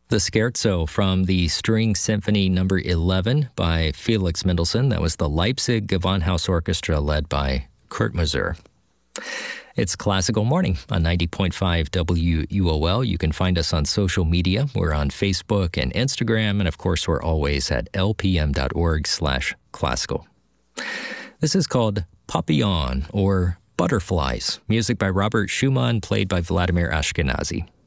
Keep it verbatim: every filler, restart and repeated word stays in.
The Scherzo from the String Symphony Number eleven by Felix Mendelssohn. That was the Leipzig Gewandhaus Orchestra led by Kurt Masur. It's Classical Morning on ninety point five W U O L. You can find us on social media. We're on Facebook and Instagram, and of course we're always at lpm.org slash classical. This is called Papillon, or Butterflies, music by Robert Schumann, played by Vladimir Ashkenazy.